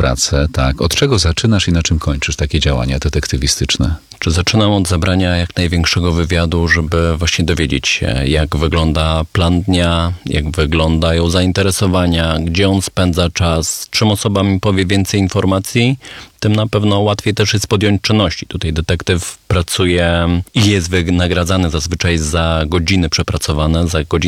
pracę, tak. Od czego zaczynasz i na czym kończysz takie działania detektywistyczne? Czy zaczynam od zabrania jak największego wywiadu, żeby właśnie dowiedzieć się, jak wygląda plan dnia, jak wyglądają zainteresowania, gdzie on spędza czas, czym osoba mi powie więcej informacji, tym na pewno łatwiej też jest podjąć czynności. Tutaj detektyw pracuje i jest wynagradzany zazwyczaj za godziny przepracowane, za godziny